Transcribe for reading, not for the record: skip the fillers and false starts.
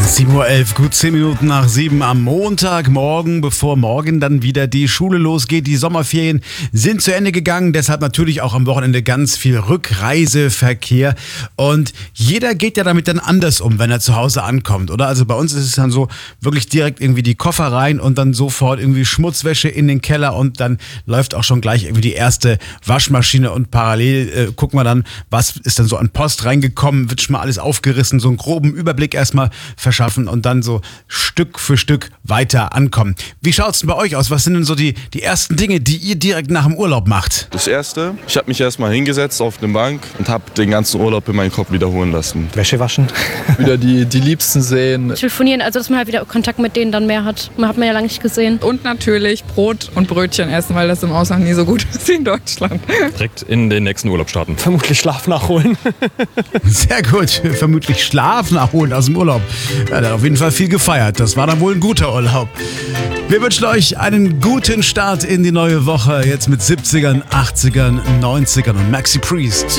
7:11 Uhr, gut 10 Minuten nach 7 am Montagmorgen, bevor morgen dann wieder die Schule losgeht. Die Sommerferien sind zu Ende gegangen, deshalb natürlich auch am Wochenende ganz viel Rückreiseverkehr. Und jeder geht ja damit dann anders um, wenn er zu Hause ankommt, oder? Also bei uns ist es dann so, wirklich direkt irgendwie die Koffer rein und dann sofort irgendwie Schmutzwäsche in den Keller und dann läuft auch schon gleich irgendwie die erste Waschmaschine und parallel gucken wir dann, was ist dann so an Post reingekommen, wird schon mal alles aufgerissen, so einen groben Überblick erstmal verschaffen und dann so Stück für Stück weiter ankommen. Wie schaut's denn bei euch aus? Was sind denn so die ersten Dinge, die ihr direkt nach dem Urlaub macht? Das Erste, ich habe mich erstmal hingesetzt auf eine Bank und habe den ganzen Urlaub in meinen Kopf wiederholen lassen. Wäsche waschen. Wieder die Liebsten sehen. Telefonieren, also dass man halt wieder Kontakt mit denen dann mehr hat. Man hat man ja lange nicht gesehen. Und natürlich Brot und Brötchen essen, weil das im Ausland nie so gut ist wie in Deutschland. Direkt in den nächsten Urlaub starten. Vermutlich Schlaf nachholen. Sehr gut, vermutlich Schlaf nachholen aus dem Urlaub. Ja, der hat auf jeden Fall viel gefeiert. Das war dann wohl ein guter Urlaub. Wir wünschen euch einen guten Start in die neue Woche. Jetzt mit 70ern, 80ern, 90ern und Maxi Priest.